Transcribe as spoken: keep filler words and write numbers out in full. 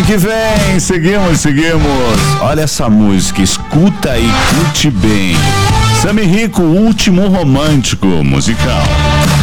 que vem. Seguimos, seguimos. Olha essa música, escuta e curte bem. Sammy Rico, Último Romântico musical.